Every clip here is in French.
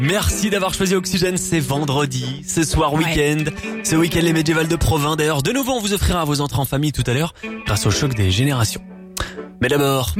Merci d'avoir choisi Oxygène, c'est vendredi, ce soir week-end, ce week-end les médiévales de Provins. D'ailleurs, de nouveau on vous offrira vos entrées en famille tout à l'heure grâce au choc des générations. Mais d'abord,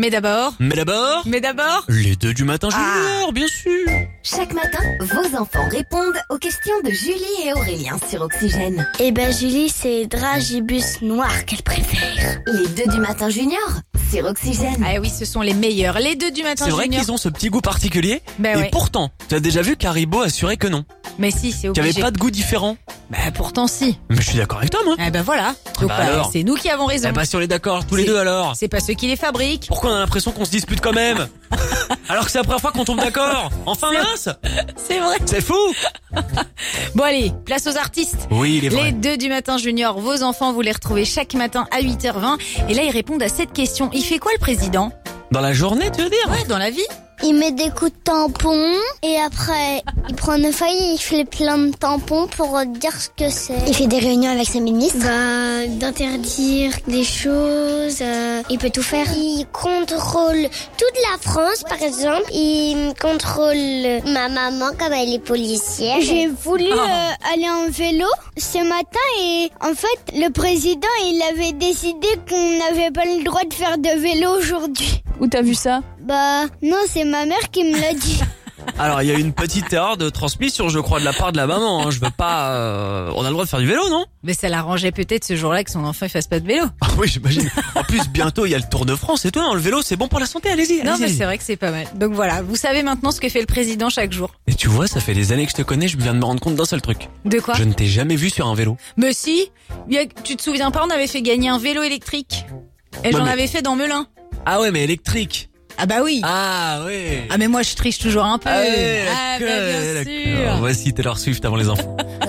les 2 du matin junior, bien sûr. Chaque matin, vos enfants répondent aux questions de Julie et Aurélien sur Oxygène. Eh ben Julie, c'est dragibus noir qu'elle préfère. Les 2 du matin junior sur Oxygène. Ah oui, ce sont les meilleurs. Les 2 du matin C'est vrai junior. qu'ils ont ce petit goût particulier. Ben et ouais. pourtant, tu as déjà vu qu'Haribo assurait que non, Mais si, c'est qu'il obligé. n'y avait pas de goût différent. Pourtant si. Mais je suis d'accord avec toi, moi. Eh ben voilà. Donc Bah alors. c'est nous qui avons raison. Eh bah si on est d'accord, tous les deux alors. C'est pas ceux qui les fabriquent. Pourquoi on a l'impression qu'on se dispute quand même alors que c'est la première fois qu'on tombe d'accord. Enfin mince, C'est vrai. c'est fou. Bon allez, place aux artistes. Oui, il est vrai. Les 2 du matin junior, vos enfants, vous les retrouvez chaque matin à 8h20. Et là, ils répondent à cette question. Il fait quoi le président? Dans la journée, tu veux dire? Ouais, dans la vie. Il met des coups de tampon et après il prend une feuille et il fait plein de tampons pour dire ce que c'est. Il fait des réunions avec ses ministres. D'interdire des choses, il peut tout faire. Il contrôle toute la France par exemple. Il contrôle ma maman comme elle est policière. J'ai voulu aller en vélo ce matin et en fait le président il avait décidé qu'on n'avait pas le droit de faire de vélo aujourd'hui. Où t'as vu ça? Non, c'est ma mère qui me l'a dit. Alors il y a une petite erreur de transmission, je crois, de la part de la maman. Je veux pas. On a le droit de faire du vélo, non? Mais ça l'arrangeait peut-être ce jour-là que son enfant il fasse pas de vélo. Ah oui, j'imagine. En plus, bientôt il y a le Tour de France et tout. Non, le vélo c'est bon pour la santé. Allez-y. Non, mais allez-y. c'est vrai que c'est pas mal. Donc voilà, vous savez maintenant ce que fait le président chaque jour. Et tu vois, ça fait des années que je te connais. Je viens de me rendre compte d'un seul truc. De quoi? Je ne t'ai jamais vu sur un vélo. Mais si, tu te souviens pas, on avait fait gagner un vélo électrique. Et Ouais, j'en mais- avais fait dans Melun. Ah ouais, mais électrique. Ah bah oui. Ah ouais. Ah mais moi je triche toujours un peu. Ah ouais, bah, d'accord, bien d'accord. sûr. Voici Taylor Swift avant les enfants.